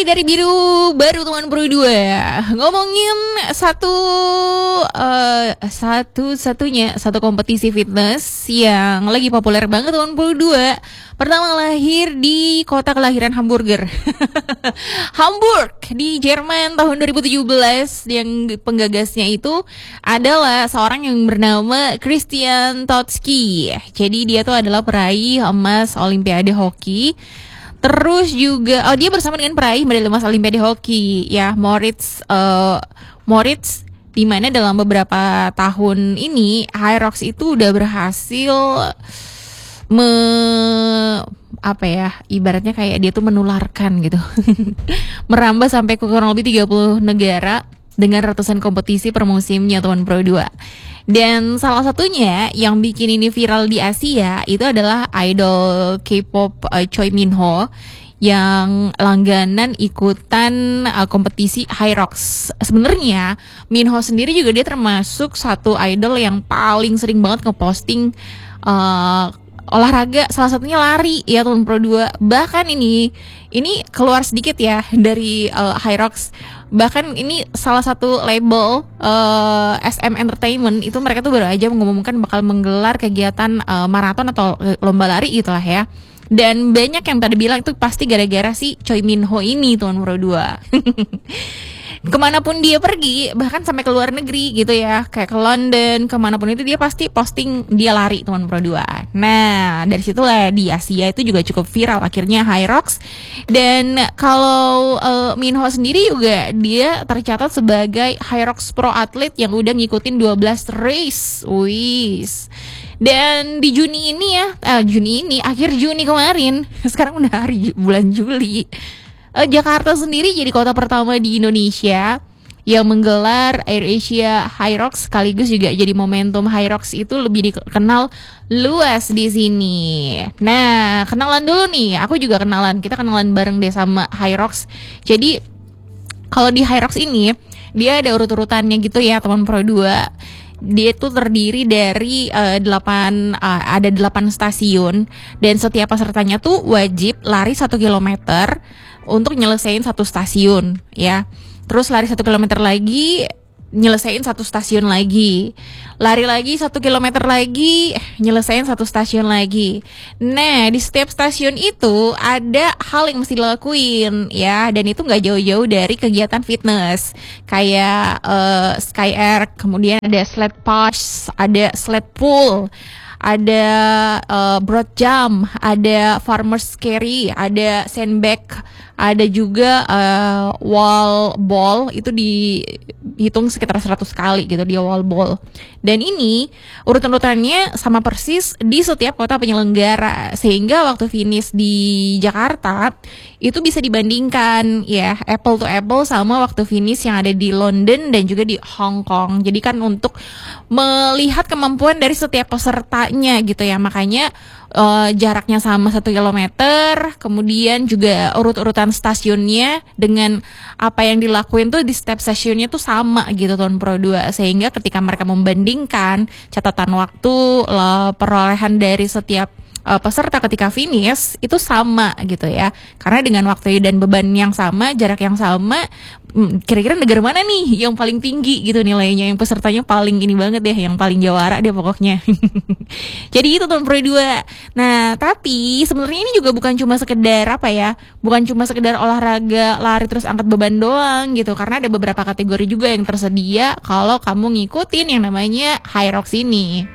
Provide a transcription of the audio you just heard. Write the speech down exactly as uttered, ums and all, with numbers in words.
dari Biru Baru teman Pro dua. Ngomongin satu uh, Satu-satunya Satu kompetisi fitness yang lagi populer banget teman Pro dua. Pertama lahir di kota kelahiran Hamburger Hamburg di Jerman tahun dua ribu tujuh belas. Yang penggagasnya itu adalah seorang yang bernama Christian Totzky. Jadi dia tuh adalah peraih emas Olimpiade hoki. Terus juga oh dia bersama dengan peraih medali emas Olimpiade hoki ya Moritz uh, Moritz, di mana dalam beberapa tahun ini Hyrox itu udah berhasil me apa ya ibaratnya kayak dia tuh menularkan gitu merambah sampai ke kurang lebih tiga puluh negara dengan ratusan kompetisi per musimnya teman Pro dua. Dan salah satunya yang bikin ini viral di Asia itu adalah idol K-pop uh, Choi Minho yang langganan ikutan uh, kompetisi Hyrox. Sebenarnya Minho sendiri juga dia termasuk satu idol yang paling sering banget ngeposting uh, olahraga, salah satunya lari ya teman Pro dua. Bahkan ini ini keluar sedikit ya dari uh, Hyrox. Bahkan ini salah satu label uh, S M Entertainment itu mereka tuh baru aja mengumumkan bakal menggelar kegiatan uh, maraton atau lomba lari gitulah ya. Dan banyak yang tadi bilang itu pasti gara-gara si Choi Minho ini teman Pro dua. Kemanapun dia pergi, bahkan sampai ke luar negeri gitu ya, kayak ke London, kemanapun itu dia pasti posting dia lari teman Pro dua. Nah dari situlah di Asia itu juga cukup viral akhirnya Hyrox. Dan kalau uh, Minho sendiri juga dia tercatat sebagai Hyrox Pro atlet yang udah ngikutin dua belas race. Wis. Dan di Juni ini ya, eh, Juni ini akhir Juni kemarin, sekarang udah hari bulan Juli. Uh, Jakarta sendiri jadi kota pertama di Indonesia yang menggelar AirAsia Hyrox, sekaligus juga jadi momentum Hyrox itu lebih dikenal luas di sini. Nah, kenalan dulu nih, aku juga kenalan, kita kenalan bareng deh sama Hyrox. Jadi kalau di Hyrox ini dia ada urut-urutannya gitu ya teman Pro dua. Dia tuh terdiri dari uh, delapan uh, ada delapan stasiun dan setiap pesertanya tuh wajib lari satu kilometer untuk nyelesain satu stasiun ya. Terus lari satu kilometer lagi, nyelesain satu stasiun lagi. Lari lagi satu kilometer lagi, nyelesain satu stasiun lagi. Nah di setiap stasiun itu ada hal yang mesti dilakuin ya. Dan itu gak jauh-jauh dari kegiatan fitness kayak uh, Sky Air, kemudian ada sled push, ada sled pull, ada uh, broad jump, ada farmer's carry, ada sandbag, ada juga uh, wall ball, itu dihitung sekitar seratus kali gitu dia wall ball. Dan ini urutan-urutannya sama persis di setiap kota penyelenggara, sehingga waktu finish di Jakarta itu bisa dibandingkan ya apple to apple sama waktu finish yang ada di London dan juga di Hong Kong. Jadi kan untuk melihat kemampuan dari setiap pesertanya gitu ya, makanya uh, jaraknya sama satu kilometer, kemudian juga urut-urutan stasiunnya dengan apa yang dilakuin tuh di setiap stasiunnya tuh sama gitu tahun Pro dua, sehingga ketika mereka membandingkan catatan waktu, perolehan dari setiap uh, peserta ketika finish itu sama gitu ya, karena dengan waktu dan beban yang sama, jarak yang sama, kira-kira negara mana nih yang paling tinggi gitu nilainya, yang pesertanya paling ini banget deh, yang paling jawara dia pokoknya. Jadi itu tahun Pro dua. Nah tapi sebenarnya ini juga bukan cuma sekedar apa ya, bukan cuma sekedar olahraga lari terus angkat beban doang gitu, karena ada beberapa kategori juga yang tersedia kalau kamu ngikutin yang namanya Hyrox ini.